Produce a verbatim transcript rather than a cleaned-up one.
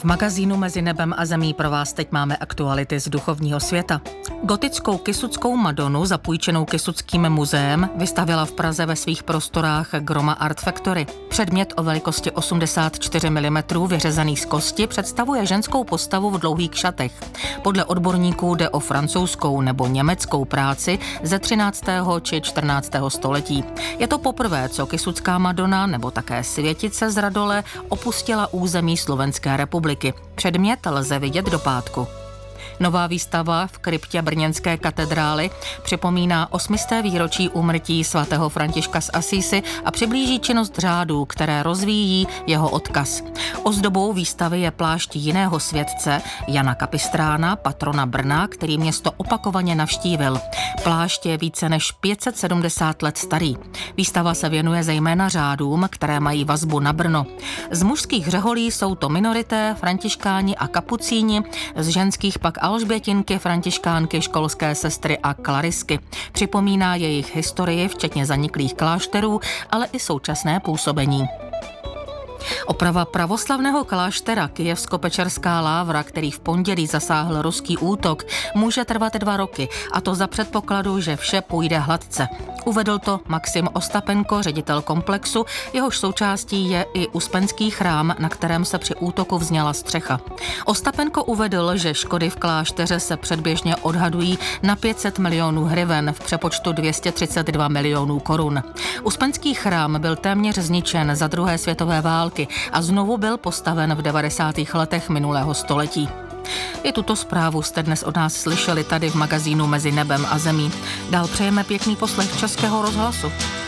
magazínu Mezi nebem a zemí pro vás teď máme aktuality z duchovního světa. Gotickou kysuckou Madonu, zapůjčenou Kysuckým muzeem, vystavila v Praze ve svých prostorách Groma Art Factory. Předmět o velikosti osmdesát čtyři milimetrů vyřezaný z kosti představuje ženskou postavu v dlouhých šatech. Podle odborníků jde o francouzskou nebo německou práci ze třináctého či čtrnáctého století. Je to poprvé, co Kysucká Madona nebo také Světice z Radole opustila území Slovenské republiky. Předmět lze vidět do pátku. Nová výstava v kryptě brněnské katedrály připomíná osmisté výročí úmrtí svatého Františka z Asísi a přiblíží činnost řádů, které rozvíjí jeho odkaz. Ozdobou výstavy je plášť jiného světce, Jana Kapistrána, patrona Brna, který město opakovaně navštívil. Plášť je více než pět set sedmdesát let starý. Výstava se věnuje zejména řádům, které mají vazbu na Brno. Z mužských řeholí jsou to minorité, františkáni a kapucíni, z ženských pak Alžbětinky, františkánky, školské sestry a klarisky. Připomíná jejich historii, včetně zaniklých klášterů, ale i současné působení. Oprava pravoslavného kláštera Kyjevsko-Pečerská Lávra, který v pondělí zasáhl ruský útok, může trvat dva roky, a to za předpokladu, že vše půjde hladce. Uvedl to Maxim Ostapenko, ředitel komplexu, jehož součástí je i Uspenský chrám, na kterém se při útoku vzněla střecha. Ostapenko uvedl, že škody v klášteře se předběžně odhadují na pět set milionů hryven, v přepočtu dvě stě třicet dva milionů korun. Uspenský chrám byl téměř zničen za druhé světové války a znovu byl postaven v devadesátých letech minulého století. I tuto zprávu jste dnes od nás slyšeli tady v magazínu Mezi nebem a zemí. Dál přejeme pěkný poslech Českého rozhlasu.